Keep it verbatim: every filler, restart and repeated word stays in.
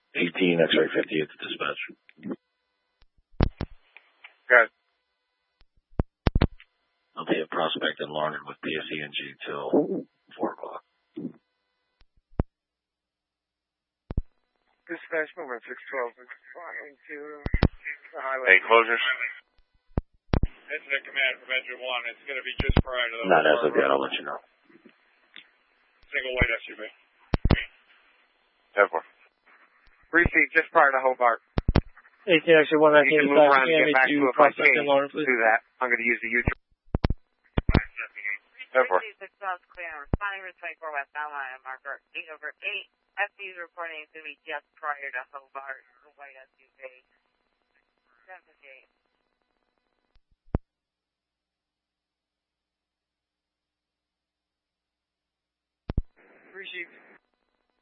eighteen, X-ray fifty-eight to dispatch. Good. I'll be at Prospect and Larned with P S E N G till four o'clock. Dispatch movement six twelve into the highway. Hey, closures. Incident command from engine one. It's going to be just prior to the... Not as of yet, I'll let you know. Single white S U V. ten four. Receive just prior to Hobart. eighteen, actually one nineteen. You can move around and get back to if I Prospect and Larned, please. do that. I'm going to use the U-turn. ten four. six twelve clear. Responding to twenty-four westbound line marker eight over eight. F B is reporting it's going to be just prior to Hobart. The white S U V. ten fifty-eight. Receive.